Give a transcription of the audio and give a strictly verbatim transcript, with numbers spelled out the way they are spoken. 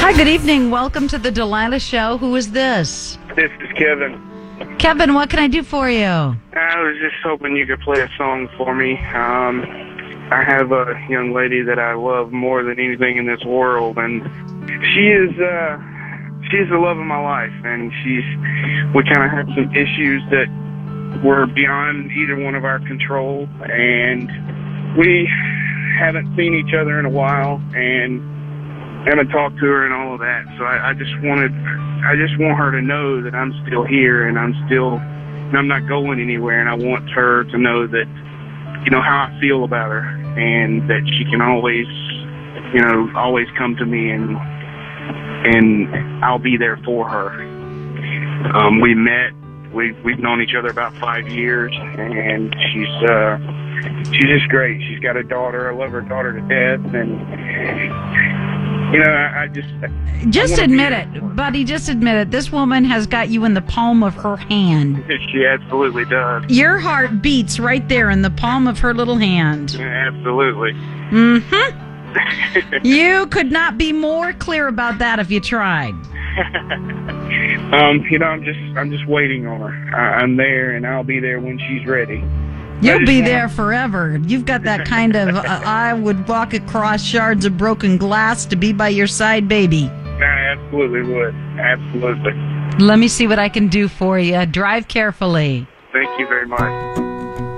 Hi, good evening. Welcome to the Delilah Show. Who is this? This is Kevin. Kevin, what can I do for you? I was just hoping you could play a song for me. Um, I have a young lady that I love more than anything in this world, and she is uh, she's the love of my life. And she's we kind of had some issues that were beyond either one of our control, and we haven't seen each other in a while, and haven't talked to her and all of that. So I, I just wanted, I just want her to know that I'm still here and I'm still, and I'm not going anywhere. And I want her to know that, you know, how I feel about her, and that she can always, you know, always come to me, and and I'll be there for her. Um, we met, we we've known each other about five years, and she's uh, she's just great. She's got a daughter. I love her daughter to death, and. You know, I, I just... Just I admit it, buddy, just admit it. This woman has got you in the palm of her hand. She absolutely does. Your heart beats right there in the palm of her little hand. Absolutely. Mm-hmm. You could not be more clear about that if you tried. um, you know, I'm just I'm just waiting on her. I, I'm there, and I'll be there when she's ready. You'll be there forever. You've got that kind of, uh, I would walk across shards of broken glass to be by your side, baby. I absolutely would. Absolutely. Let me see what I can do for you. Drive carefully. Thank you very much.